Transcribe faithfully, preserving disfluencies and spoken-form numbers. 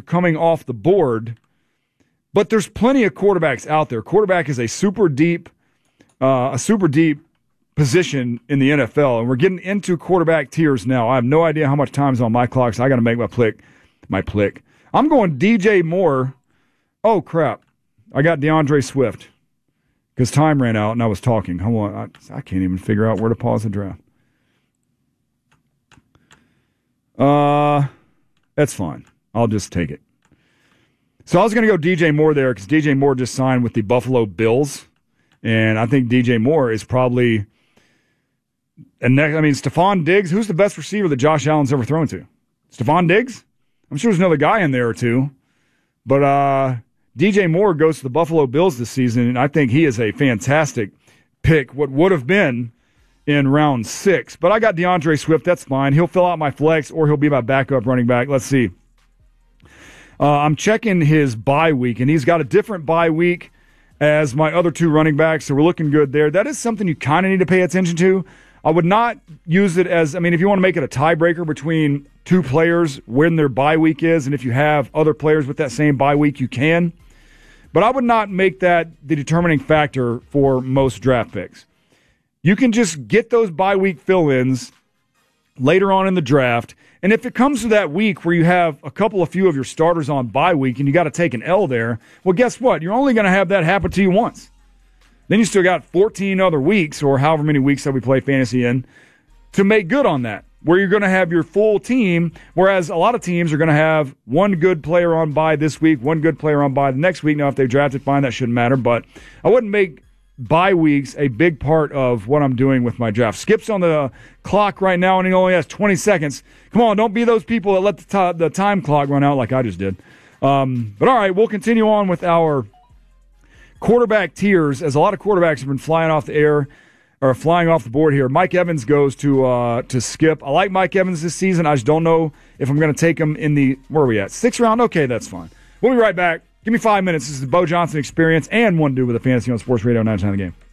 coming off the board, but there's plenty of quarterbacks out there. Quarterback is a super deep, uh, a super deep position in the N F L, and we're getting into quarterback tiers now. I have no idea how much time's on my clock, so I got to make my plick. My plick. I'm going D J Moore. Oh, crap. I got DeAndre Swift because time ran out and I was talking. Hold on. I, I can't even figure out where to pause the draft. Uh, that's fine. I'll just take it. So I was going to go D J Moore there because D J Moore just signed with the Buffalo Bills, and I think D J Moore is probably – and next, I mean, Stephon Diggs, who's the best receiver that Josh Allen's ever thrown to? Stephon Diggs? I'm sure there's another guy in there or two. But uh, D J Moore goes to the Buffalo Bills this season, and I think he is a fantastic pick, what would have been in round six. But I got DeAndre Swift. That's fine. He'll fill out my flex, or he'll be my backup running back. Let's see. Uh, I'm checking his bye week, and he's got a different bye week as my other two running backs, so we're looking good there. That is something you kind of need to pay attention to. I would not use it as, I mean, if you want to make it a tiebreaker between two players when their bye week is, and if you have other players with that same bye week, you can. But I would not make that the determining factor for most draft picks. You can just get those bye week fill-ins later on in the draft, and if it comes to that week where you have a couple of few of your starters on bye week and you got to take an L there, well, guess what? You're only going to have that happen to you once. Then you still got fourteen other weeks, or however many weeks that we play fantasy in, to make good on that, where you're going to have your full team, whereas a lot of teams are going to have one good player on bye this week, one good player on bye the next week. Now, if they drafted, fine, that shouldn't matter, but I wouldn't make bye weeks a big part of what I'm doing with my draft. Skip's on the clock right now, and he only has twenty seconds. Come on, don't be those people that let the, t- the time clock run out like I just did. Um, but all right, we'll continue on with our quarterback tiers, as a lot of quarterbacks have been flying off the air or flying off the board here. Mike Evans goes to uh, to Skip. I like Mike Evans this season. I just don't know if I'm going to take him in the, where are we at? Sixth round? Okay, that's fine. We'll be right back. Give me five minutes. This is the Bo Johnson Experience and One Dude with a Fantasy on Sports Radio ninety-nine The Game.